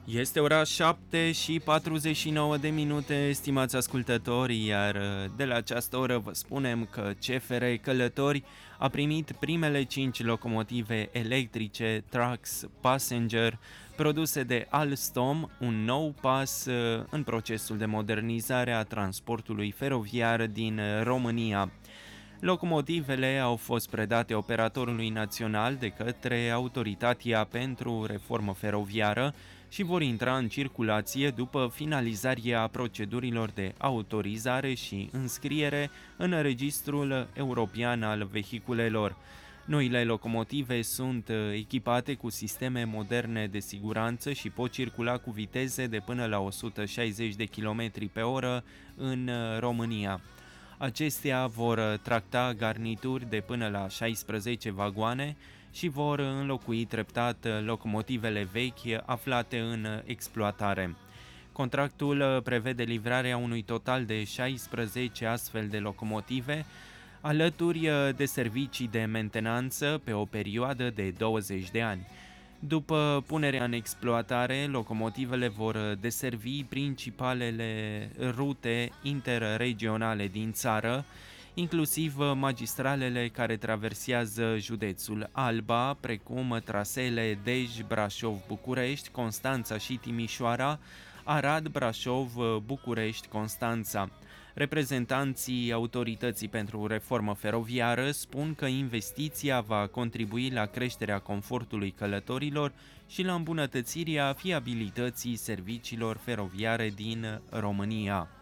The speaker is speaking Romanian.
Este ora 7 și 49 de minute, stimați ascultători, iar de la această oră vă spunem că CFR Călători a primit primele 5 locomotive electrice Trax Passenger produse de Alstom, un nou pas în procesul de modernizare a transportului feroviar din România. Locomotivele au fost predate operatorului național de către Autoritatea pentru Reformă Feroviară și vor intra în circulație după finalizarea procedurilor de autorizare și înscriere în Registrul European al Vehiculelor. Noile locomotive sunt echipate cu sisteme moderne de siguranță și pot circula cu viteze de până la 160 de km pe oră în România. Acestea vor tracta garnituri de până la 16 vagoane și vor înlocui treptat locomotivele vechi aflate în exploatare. Contractul prevede livrarea unui total de 16 astfel de locomotive, alături de servicii de mentenanță pe o perioadă de 20 de ani. După punerea în exploatare, locomotivele vor deservi principalele rute interregionale din țară, inclusiv magistralele care traversează județul Alba, precum traseele Dej, Brașov, București, Constanța și Timișoara, Arad, Brașov, București, Constanța. Reprezentanții Autorității pentru Reformă Feroviară spun că investiția va contribui la creșterea confortului călătorilor și la îmbunătățirea fiabilității serviciilor feroviare din România.